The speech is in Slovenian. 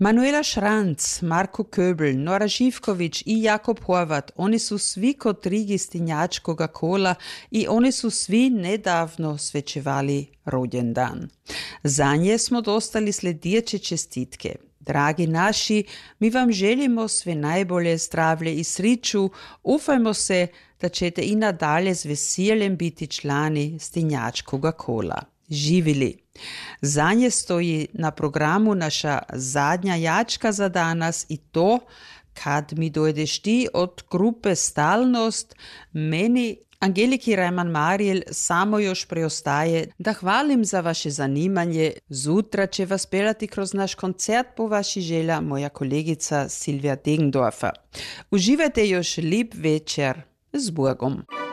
Manuela Šranc, Marko Köbel, Nora Živković i Jakob Horvat, oni su svi kotrigi stinjačkoga kola i oni su svi nedavno svečevali rođendan. Za nje smo dostali sljedeće čestitke. Dragi naši, mi vam želimo sve najbolje, zdravlje i sriču. Ufajmo se, da ćete i nadalje s veseljem biti člani stinjačkoga kola. Živili. Za nje stoji na programu naša zadnja jačka za danas i to, kad mi dojdeš ti od grupe Stalnost, meni Angeliki Rajman-Marijel samo još preostaje da hvalim za vaše zanimanje. Zutra će vas pelati kroz naš koncert po vaši želja moja kolegica Silvija Degendorfer. Uživajte još lep večer. S Bogom.